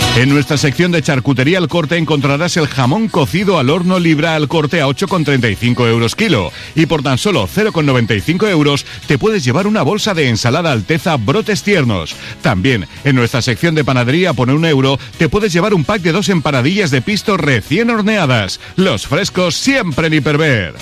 En nuestra sección de charcutería al corte encontrarás el jamón cocido al horno libra al corte a 8,35 euros kilo. Y por tan solo 0,95 euros te puedes llevar una bolsa de ensalada Alteza brotes tiernos. También en nuestra sección de panadería por €1 te puedes llevar un pack de 2 empanadillas de pisto recién horneadas. Los frescos siempre en Hiperver.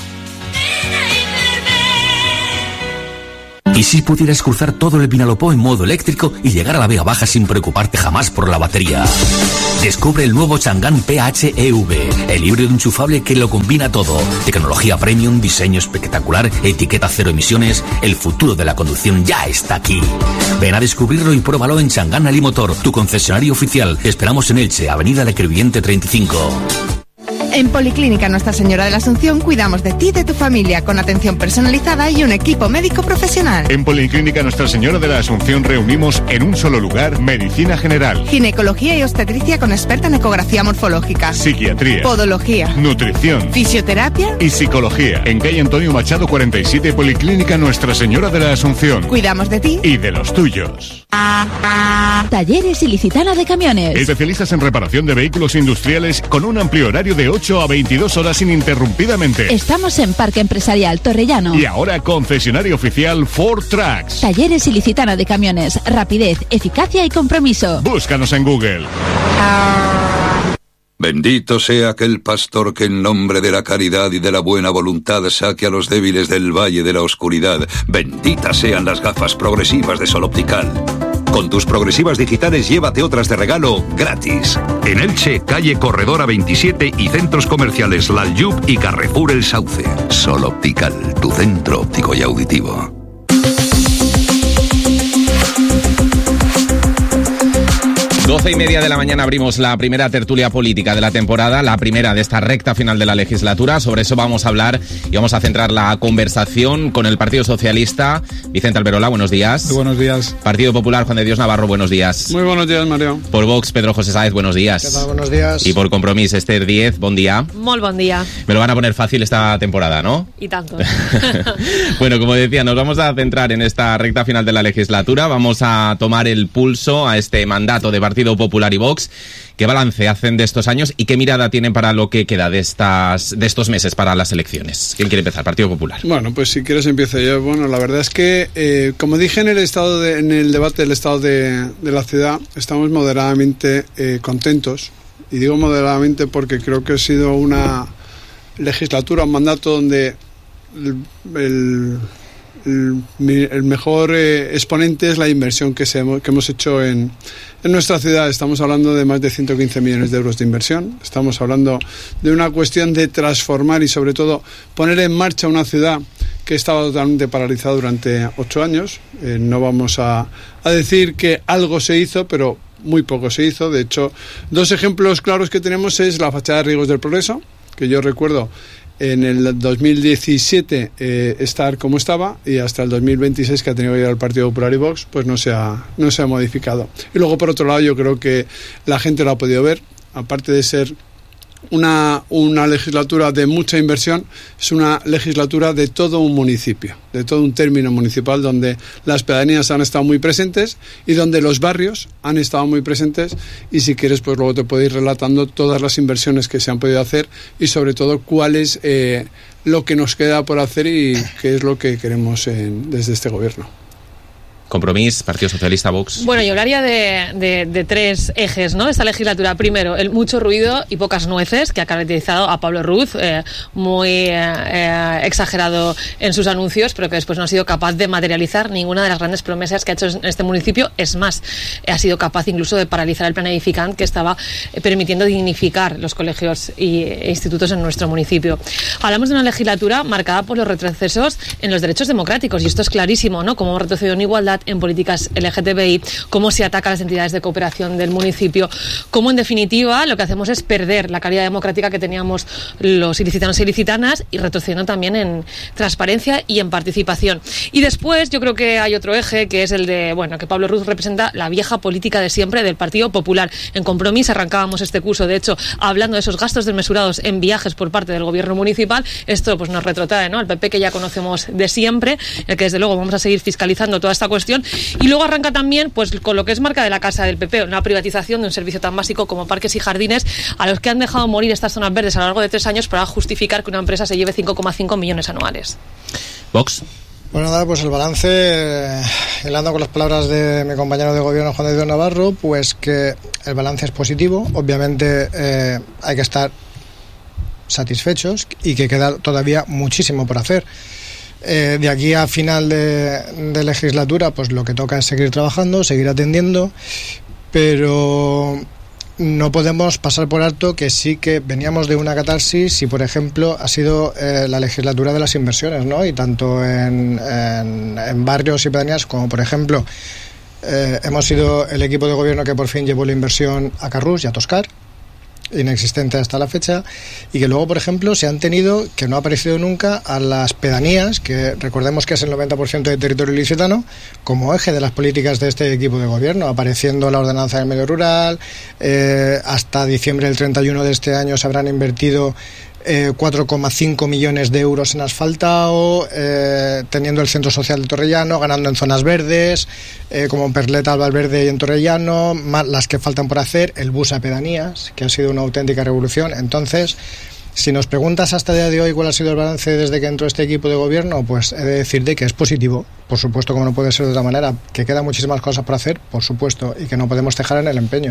¿Y si pudieras cruzar todo el Vinalopó en modo eléctrico y llegar a la Vega Baja sin preocuparte jamás por la batería? Descubre el nuevo Chang'an PHEV, el híbrido enchufable que lo combina todo. Tecnología premium, diseño espectacular, etiqueta cero emisiones. El futuro de la conducción ya está aquí. Ven a descubrirlo y pruébalo en Chang'an Alimotor, tu concesionario oficial. Te esperamos en Elche, Avenida La Crevillente 35. En Policlínica Nuestra Señora de la Asunción cuidamos de ti y de tu familia con atención personalizada y un equipo médico profesional. En Policlínica Nuestra Señora de la Asunción reunimos en un solo lugar medicina general, ginecología y obstetricia con experta en ecografía morfológica, psiquiatría, podología, nutrición, fisioterapia y psicología. En calle Antonio Machado 47, Policlínica Nuestra Señora de la Asunción. Cuidamos de ti y de los tuyos. Talleres Ilicitana de Camiones. Especialistas en reparación de vehículos industriales con un amplio horario de 8 a 22 horas ininterrumpidamente. Estamos en Parque Empresarial Torrellano. Y ahora concesionario oficial Ford Trucks. Talleres Ilicitana de Camiones. Rapidez, eficacia y compromiso. Búscanos en Google. Bendito sea aquel pastor que en nombre de la caridad y de la buena voluntad saque a los débiles del valle de la oscuridad. Benditas sean las gafas progresivas de Sol Optical. Con tus progresivas digitales llévate otras de regalo gratis. En Elche, calle Corredora 27 y centros comerciales Lalyub y Carrefour El Sauce. Sol Optical, tu centro óptico y auditivo. 12:30 de la mañana abrimos la primera tertulia política de la temporada, la primera de esta recta final de la legislatura. Sobre eso vamos a hablar y vamos a centrar la conversación con el Partido Socialista. Vicente Alberola, buenos días. Muy buenos días. Partido Popular, Juan de Dios Navarro, buenos días. Muy buenos días, Mario. Por Vox, Pedro José Sáez, buenos días. ¿Qué tal? Buenos días. Y por Compromís, Esther Díez, buen día. Muy buen día. Me lo van a poner fácil esta temporada, ¿no? Y tanto. Bueno, como decía, nos vamos a centrar en esta recta final de la legislatura. Vamos a tomar el pulso a este mandato de Partido Popular y Vox. ¿Qué balance hacen de estos años y qué mirada tienen para lo que queda de estos meses para las elecciones? ¿Quién quiere empezar? Partido Popular. Bueno, pues si quieres empiezo yo. Bueno, la verdad es que, como dije en el debate del estado de la ciudad, estamos moderadamente contentos. Y digo moderadamente porque creo que ha sido una legislatura, un mandato donde el mejor exponente es la inversión que hemos hecho en nuestra ciudad. Estamos hablando de más de 115 millones de euros de inversión. Estamos hablando de una cuestión de transformar y sobre todo poner en marcha una ciudad que estaba totalmente paralizada durante 8 años. No vamos a decir que algo se hizo, pero muy poco se hizo. De hecho, 2 ejemplos claros que tenemos es la fachada de Riegos del Progreso, que yo recuerdo en el 2017 estar como estaba, y hasta el 2026 que ha tenido que llegar el Partido Popular y Vox, pues no se ha modificado. Y luego, por otro lado, yo creo que la gente lo ha podido ver, aparte de ser una legislatura de mucha inversión, es una legislatura de todo un municipio, de todo un término municipal, donde las pedanías han estado muy presentes y donde los barrios han estado muy presentes, y si quieres pues luego te puedo ir relatando todas las inversiones que se han podido hacer y sobre todo cuál es lo que nos queda por hacer y qué es lo que queremos desde este gobierno. Compromís, Partido Socialista, Vox. Bueno, yo hablaría de 3 ejes, ¿no? Esta legislatura. Primero, el mucho ruido y pocas nueces que ha caracterizado a Pablo Ruz, muy exagerado en sus anuncios, pero que después no ha sido capaz de materializar ninguna de las grandes promesas que ha hecho en este municipio. Es más, ha sido capaz incluso de paralizar el plan Edificant, que estaba permitiendo dignificar los colegios e institutos en nuestro municipio. Hablamos de una legislatura marcada por los retrocesos en los derechos democráticos, y esto es clarísimo, ¿no? Cómo hemos retrocedido en igualdad, en políticas LGTBI, cómo se ataca a las entidades de cooperación del municipio, cómo en definitiva lo que hacemos es perder la calidad democrática que teníamos los ilicitanos y ilicitanas, y retrocediendo también en transparencia y en participación. Y después yo creo que hay otro eje, que es el de, bueno, que Pablo Ruz representa la vieja política de siempre del Partido Popular. En Compromís arrancábamos este curso, de hecho, hablando de esos gastos desmesurados en viajes por parte del gobierno municipal. Esto pues nos retrotrae, ¿no?, al PP que ya conocemos de siempre, el que desde luego vamos a seguir fiscalizando toda esta cuestión, gestión. Y luego arranca también pues con lo que es marca de la casa del PP, una privatización de un servicio tan básico como parques y jardines, a los que han dejado morir estas zonas verdes a lo largo de 3 años para justificar que una empresa se lleve 5,5 millones anuales. Vox. Bueno, nada, pues el balance, hilando con las palabras de mi compañero de gobierno Juan de Dios Navarro, pues que el balance es positivo. Obviamente hay que estar satisfechos y que queda todavía muchísimo por hacer. De aquí a final de legislatura, pues lo que toca es seguir trabajando, seguir atendiendo, pero no podemos pasar por alto que sí que veníamos de una catarsis y, por ejemplo, ha sido la legislatura de las inversiones, ¿no? Y tanto en barrios y pedanías como, por ejemplo, hemos sido el equipo de gobierno que por fin llevó la inversión a Carrús y a Toscar, inexistente hasta la fecha, y que luego, por ejemplo, se han tenido, que no ha aparecido nunca, a las pedanías, que recordemos que es el 90% del territorio ilicitano, como eje de las políticas de este equipo de gobierno, apareciendo la ordenanza del medio rural. Hasta diciembre del 31 de este año se habrán invertido 4,5 millones de euros en asfaltado, teniendo el centro social de Torrellano, ganando en zonas verdes, como Perleta, Valverde y en Torrellano, más las que faltan por hacer, el bus a pedanías, que ha sido una auténtica revolución. Entonces, si nos preguntas hasta el día de hoy cuál ha sido el balance desde que entró este equipo de gobierno, pues he de decirte que es positivo, por supuesto, como no puede ser de otra manera, que quedan muchísimas cosas por hacer, por supuesto, y que no podemos dejar en el empeño.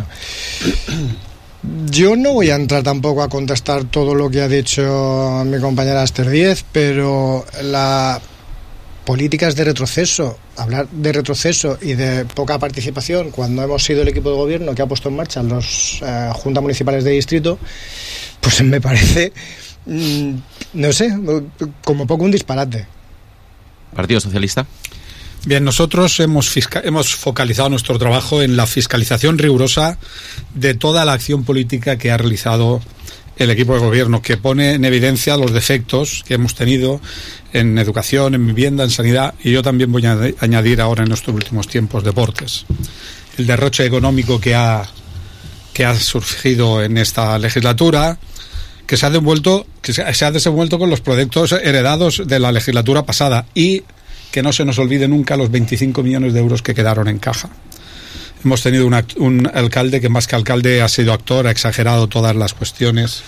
Yo no voy a entrar tampoco a contestar todo lo que ha dicho mi compañera Esther Díez, pero la política es de retroceso. Hablar de retroceso y de poca participación cuando hemos sido el equipo de gobierno que ha puesto en marcha los juntas municipales de distrito, pues me parece, no sé, como poco un disparate. ¿Partido Socialista? Bien, nosotros hemos focalizado nuestro trabajo en la fiscalización rigurosa de toda la acción política que ha realizado el equipo de gobierno, que pone en evidencia los defectos que hemos tenido en educación, en vivienda, en sanidad, y yo también voy a añadir ahora en estos últimos tiempos deportes. El derroche económico que ha surgido en esta legislatura, que se ha desenvuelto con los proyectos heredados de la legislatura pasada, y que no se nos olvide nunca los 25 millones de euros que quedaron en caja. Hemos tenido un alcalde que, más que alcalde, ha sido actor, ha exagerado todas las cuestiones.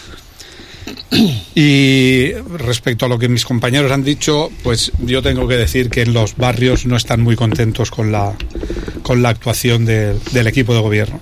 Y respecto a lo que mis compañeros han dicho, pues yo tengo que decir que en los barrios no están muy contentos con la actuación del equipo de gobierno.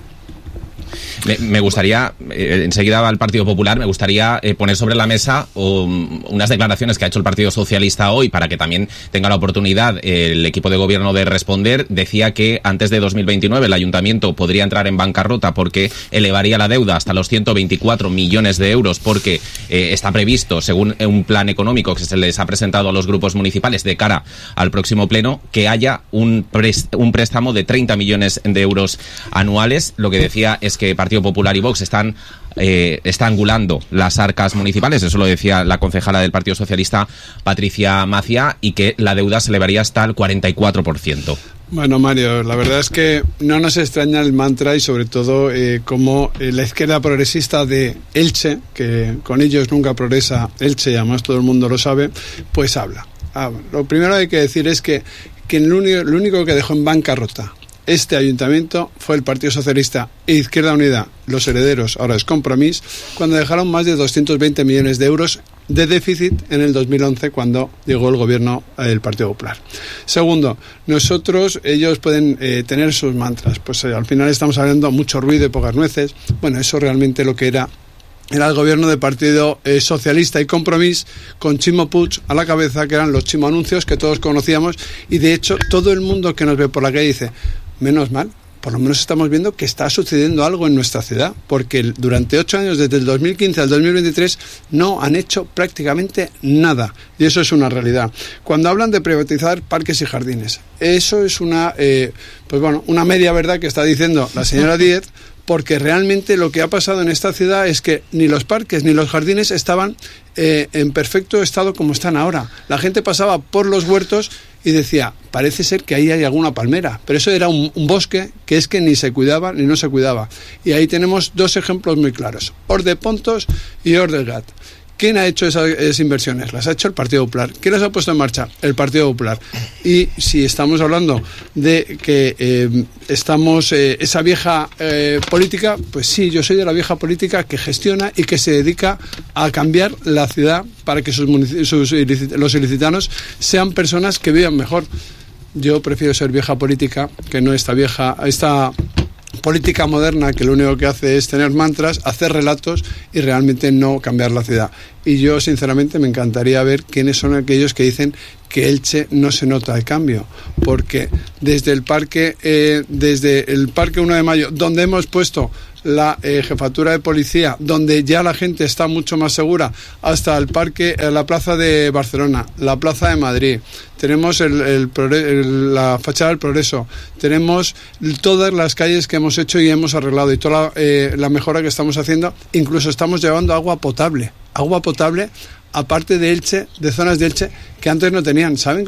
Me gustaría, enseguida va el Partido Popular, me gustaría poner sobre la mesa unas declaraciones que ha hecho el Partido Socialista hoy para que también tenga la oportunidad el equipo de gobierno de responder. Decía que antes de 2029 el Ayuntamiento podría entrar en bancarrota porque elevaría la deuda hasta los 124 millones de euros porque está previsto, según un plan económico que se les ha presentado a los grupos municipales de cara al próximo pleno, que haya un préstamo de 30 millones de euros anuales. Lo que decía es que Partido Popular y Vox están estrangulando las arcas municipales, eso lo decía la concejala del Partido Socialista, Patricia Macia, y que la deuda se elevaría hasta el 44%. Bueno, Mario, la verdad es que no nos extraña el mantra y sobre todo como la izquierda progresista de Elche, que con ellos nunca progresa Elche y además todo el mundo lo sabe, pues habla. Lo primero que hay que decir es que lo único que dejó en bancarrota este ayuntamiento fue el Partido Socialista e Izquierda Unida, los herederos, ahora es Compromís, cuando dejaron más de 220 millones de euros de déficit en el 2011 cuando llegó el gobierno del Partido Popular. Segundo, ellos pueden tener sus mantras, pues al final estamos hablando mucho ruido y pocas nueces. Bueno, eso realmente lo que era el gobierno del Partido Socialista y Compromís con Chimo Puig a la cabeza, que eran los Chimo Anuncios que todos conocíamos, y de hecho todo el mundo que nos ve por la calle dice, menos mal, por lo menos estamos viendo que está sucediendo algo en nuestra ciudad, porque durante 8 años, desde el 2015 al 2023, no han hecho prácticamente nada, y eso es una realidad. Cuando hablan de privatizar parques y jardines, eso es una media verdad que está diciendo la señora Díez, porque realmente lo que ha pasado en esta ciudad es que ni los parques ni los jardines estaban en perfecto estado como están ahora. La gente pasaba por los huertos y decía, parece ser que ahí hay alguna palmera, pero eso era un bosque que es que ni se cuidaba ni no se cuidaba. Y ahí tenemos 2 ejemplos muy claros, Hort de Pontos y Hort del Gat, ¿Quién ha hecho esas inversiones? Las ha hecho el Partido Popular. ¿Quién las ha puesto en marcha? El Partido Popular. Y si estamos hablando de que estamos esa vieja política, pues sí, yo soy de la vieja política que gestiona y que se dedica a cambiar la ciudad para que los ilicitanos sean personas que vivan mejor. Yo prefiero ser vieja política que no esta política moderna que lo único que hace es tener mantras, hacer relatos y realmente no cambiar la ciudad. Y yo sinceramente me encantaría ver quiénes son aquellos que dicen que Elche no se nota el cambio, porque desde el parque 1 de Mayo, donde hemos puesto la jefatura de policía, donde ya la gente está mucho más segura, hasta el parque, la plaza de Barcelona, la plaza de Madrid, tenemos la fachada del Progreso, tenemos todas las calles que hemos hecho y hemos arreglado y toda la mejora que estamos haciendo, incluso estamos llevando agua potable aparte de Elche, de zonas de Elche que antes no tenían. ¿Saben